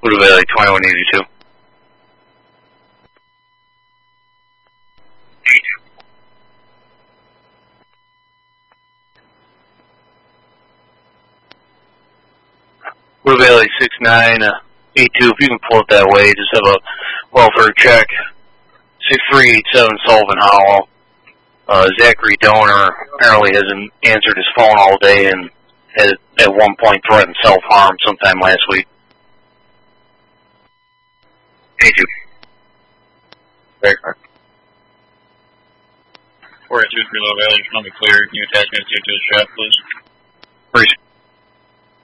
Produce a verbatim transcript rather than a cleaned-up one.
Blue Valley twenty-one eighty-two. Blue Valley six nine eight two, if you can pull it that way, just have a welfare check. six three eight seven Sullivan Hollow. Uh, Zachary Donor apparently hasn't answered his phone all day and had at one point threatened self-harm sometime last week. Thank you. Very good. four eight two three Low Valley, tell me clear. Can you attach me to the shaft, please?